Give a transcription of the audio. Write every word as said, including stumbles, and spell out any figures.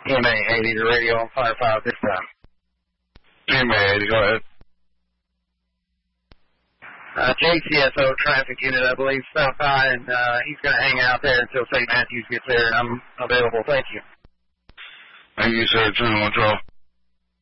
E M A eighty to radio on fire five this time. E M A eighty, go ahead. Uh, J C S O traffic unit, I believe, stopped by, and uh, he's going to hang out there until Saint Matthews gets there, and I'm available. Thank you. Thank you, sir. two one twelve.